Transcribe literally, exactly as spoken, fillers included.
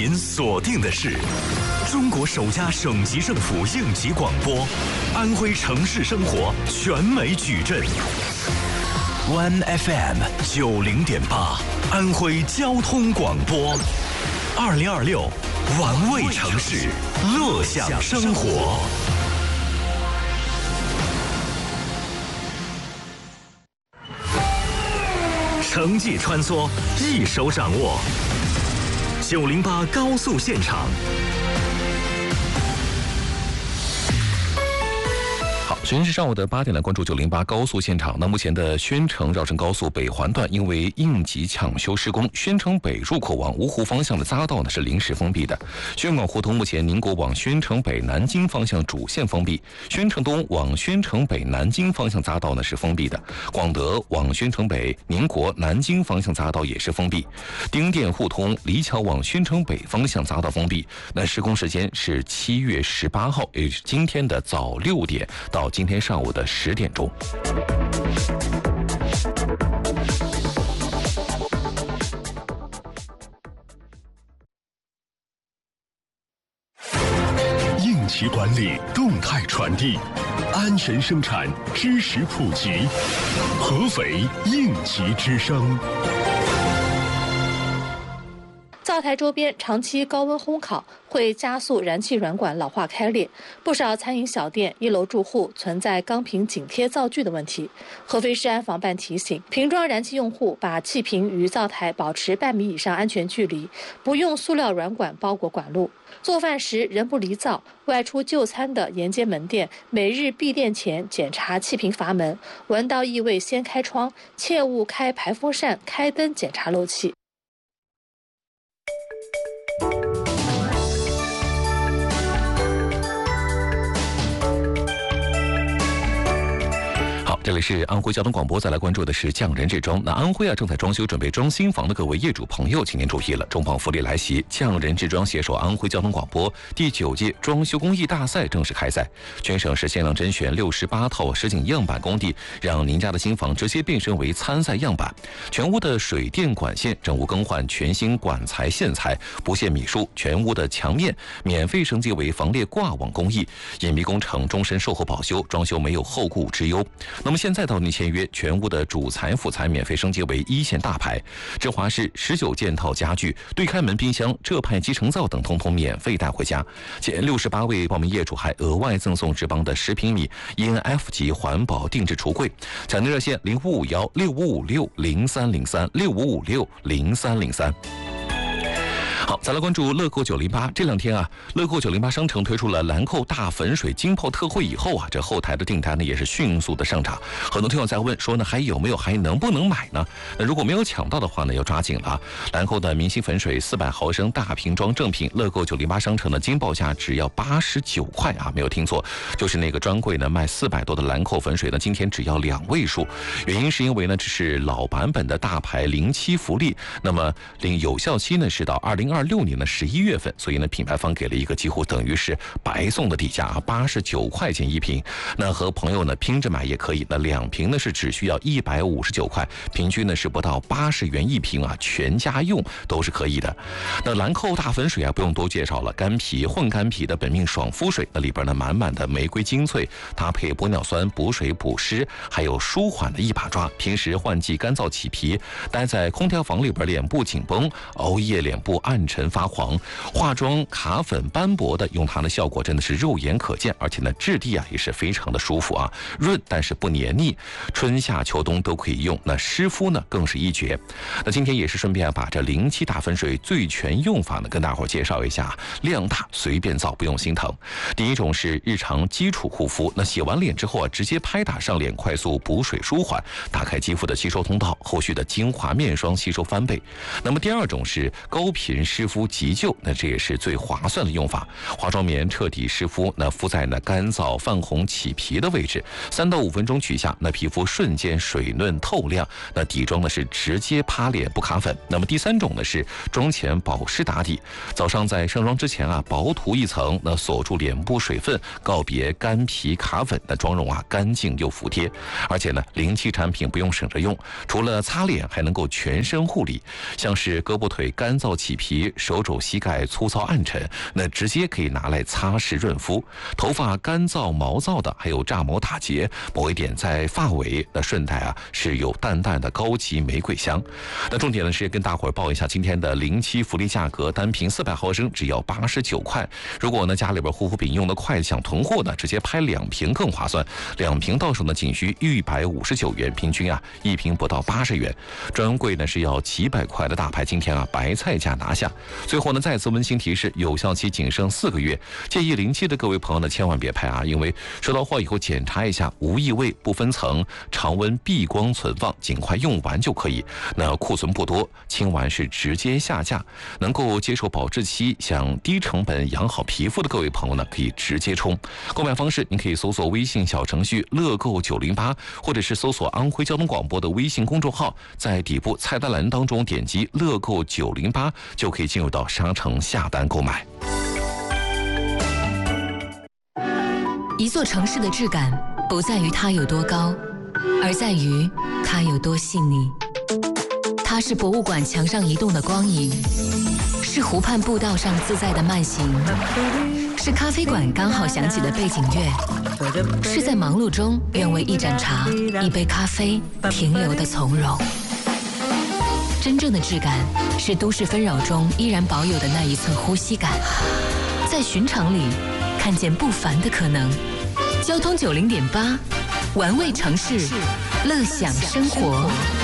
您锁定的是中国首家省级政府应急广播，安徽城市生活全美矩阵 ，One F M 九零点八，安徽交通广播，二零二六，玩味城市，乐享生活。城际穿梭，一手掌握。九零八高速现场。 时间是上午的八点，来关注九零八高速现场。那目前的宣城绕城高速北环段因为应急抢修施工，宣城北入口往芜湖方向的匝道呢是临时封闭的。宣广互通目前宁国往宣城北南京方向主线封闭，宣城东往宣城北南京方向匝道呢是封闭的。广德往宣城北宁国南京方向匝道也是封闭。丁店互通黎桥往宣城北方向匝道封闭。那施工时间是七月十八号，也就是今天的早六点到今天上午的十点钟。 应急管理动态传递，安全生产知识普及，合肥应急之声。 灶台周边长期高温烘烤会加速燃气软管老化开裂，不少餐饮小店、一楼住户存在钢瓶紧贴灶具的问题。合肥市安防办提醒，瓶装燃气用户把气瓶与灶台保持半米以上安全距离，不用塑料软管包裹管路。做饭时人不离灶，外出就餐的沿街门店每日闭店前检查气瓶阀门，闻到异味先开窗，切勿开排风扇、开灯检查漏气。 这里是安徽交通广播，再来关注的是匠人之装。那安徽啊正在装修准备装新房的各位业主朋友，请您注意了，中房福利来袭！匠人之装携手安徽交通广播第九届装修工艺大赛正式开赛，全省市限量甄选六十八套实景样板工地，让您家的新房直接变身为参赛样板。全屋的水电管线整屋更换全新管材线材，不限米数，全屋的墙面免费升级为防裂挂网工艺，隐蔽工程终身售后保修，装修没有后顾之忧。那么现在到您签约，全屋的主材辅材免费升级为一线大牌，芝华士十九件套家具、对开门冰箱、浙派集成灶等通通免费带回家。前六十八位报名业主还额外赠送志邦的十平米 E N F 级环保定制橱柜。抢订热线零五五幺六五五六零三零三六五五六零三零三。好，再来关注乐购九零八。这两天啊，乐购九零八商城推出了兰蔻大粉水浸泡特惠以后啊，这后台的订单呢也是迅速的上涨。很多听友在问说呢，还有没有，还能不能买呢？那如果没有抢到的话呢，要抓紧了。兰蔻的明星粉水四百毫升大瓶装正品，乐购九零八商城的金报价只要八十九块啊，没有听错，就是那个专柜呢卖四百多的兰蔻粉水呢，今天只要两位数。原因是因为呢，这是老版本的大牌零期福利，那么领有效期呢是到二零二六年的十一月份，所以呢，品牌方给了一个几乎等于是白送的底价啊，八十九块钱一瓶。那和朋友呢拼着买也可以，那两瓶呢是只需要一百五十九块，平均呢是不到八十元一瓶啊，全家用都是可以的。那兰蔻大粉水啊，不用多介绍了，干皮混干皮的本命爽肤水，那里边呢满满的玫瑰精粹，搭配玻尿酸补水补湿，还有舒缓的一把抓。平时换季干燥起皮，待在空调房里边脸部紧绷，熬夜脸部暗沉发黄，化妆卡粉斑驳的，用它的效果真的是肉眼可见，而且呢质地啊也是非常的舒服啊，润但是不黏腻，春夏秋冬都可以用。那湿敷呢更是一绝。那今天也是顺便把这零七大粉水最全用法呢跟大伙介绍一下，量大随便造，不用心疼。第一种是日常基础护肤，那洗完脸之后啊，直接拍打上脸，快速补水舒缓，打开肌肤的吸收通道，后续的精华面霜吸收翻倍。那么第二种是高频湿敷急救，那这也是最划算的用法。化妆棉彻底湿敷，那敷在呢干燥泛红起皮的位置，三到五分钟取下，那皮肤瞬间水嫩透亮。那底妆呢是直接趴脸不卡粉。那么第三种呢是妆前保湿打底，早上在上妆之前啊薄涂一层，那锁住脸部水分，告别干皮卡粉，那妆容啊干净又服帖。而且呢零七产品不用省着用，除了擦脸还能够全身护理，像是胳膊腿干燥起皮及手肘、膝盖粗糙暗沉，那直接可以拿来擦拭润肤。头发干燥毛躁的，还有炸毛打结，抹一点在发尾，那顺带啊是有淡淡的高级玫瑰香。那重点呢是跟大伙儿报一下今天的零七福利价格，单瓶四百毫升只要八十九块。如果呢家里边护肤品用的快，想囤货呢，直接拍两瓶更划算，两瓶到手呢仅需一百五十九元，平均啊一瓶不到八十元。专柜呢是要几百块的大牌，今天啊白菜价拿下。最后呢再次温馨提示，有效期仅剩四个月，建议临期的各位朋友呢千万别拍啊，因为收到货以后检查一下，无异味、不分层，常温避光存放，尽快用完就可以。那库存不多，清完是直接下架。能够接受保质期、想低成本养好皮肤的各位朋友呢，可以直接冲。购买方式，您可以搜索微信小程序乐购九零八，或者是搜索安徽交通广播的微信公众号，在底部菜单栏当中点击乐购九零八，就可以进入到商城下单购买。 一座城市的质感不在于它有多高，而在于它有多细腻。它是博物馆墙上移动的光影，是湖畔步道上自在的慢行，是咖啡馆刚好响起的背景乐，是在忙碌中愿为一盏茶、一杯咖啡停留的从容。真正的质感是都市纷扰中依然保有的那一寸呼吸感，在寻常里看见不凡的可能。交通九零点八，玩味城市，乐享生活。